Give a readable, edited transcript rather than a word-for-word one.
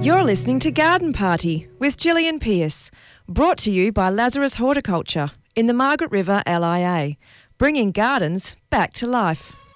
You're listening to Garden Party with Gillian Pearce, brought to you by Lazarus Horticulture in the Margaret River LIA, bringing gardens back to life.